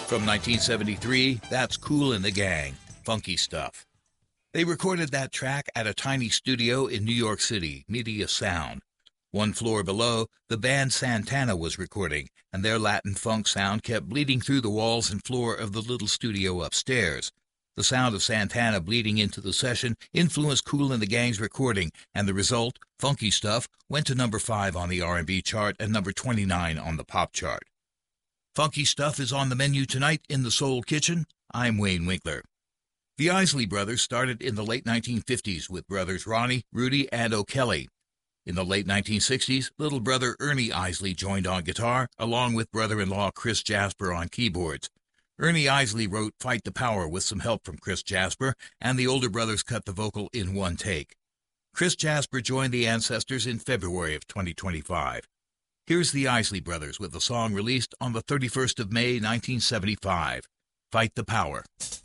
From 1973, that's Kool and the Gang, Funky Stuff. They recorded that track at a tiny studio in New York City, Media Sound. One floor below, the band Santana was recording, and their Latin funk sound kept bleeding through the walls and floor of the little studio upstairs. The sound of Santana bleeding into the session influenced Kool and the Gang's recording, and the result, Funky Stuff, went to number 5 on the R&B chart and number 29 on the pop chart. Funky Stuff is on the menu tonight in the Soul Kitchen. I'm Wayne Winkler. The Isley Brothers started in the late 1950s with brothers Ronnie, Rudy, and O'Kelly. In the late 1960s, little brother Ernie Isley joined on guitar, along with brother-in-law Chris Jasper on keyboards. Ernie Isley wrote Fight the Power with some help from Chris Jasper, and the older brothers cut the vocal in one take. Chris Jasper joined the Ancestors in February of 2025. Here's the Isley Brothers with the song released on the 31st of May, 1975, Fight the Power.